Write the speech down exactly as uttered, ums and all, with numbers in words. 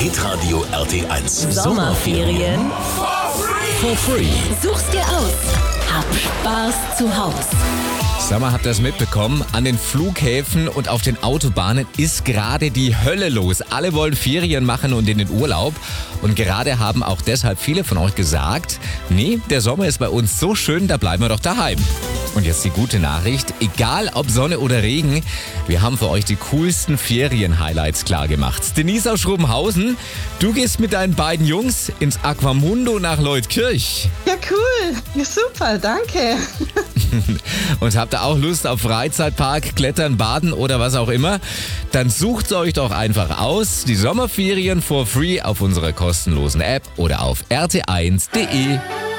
Hitradio R T eins Sommerferien for free. Such's dir aus. Hab Spaß zu Haus. Sag mal, habt ihr das mitbekommen? An den Flughäfen und auf den Autobahnen ist gerade die Hölle los. Alle wollen Ferien machen und in den Urlaub. Und gerade haben auch deshalb viele von euch gesagt, nee, der Sommer ist bei uns so schön, da bleiben wir doch daheim. Und jetzt die gute Nachricht, egal ob Sonne oder Regen, wir haben für euch die coolsten Ferien-Highlights klargemacht. Denise aus Schrobenhausen, du gehst mit deinen beiden Jungs ins Aquamundo nach Leutkirch. Ja, cool. Ja, super, danke. Und habt ihr auch Lust auf Freizeitpark, Klettern, Baden oder was auch immer? Dann sucht euch doch einfach aus, die Sommerferien for free auf unserer kostenlosen App oder auf r t eins punkt d e.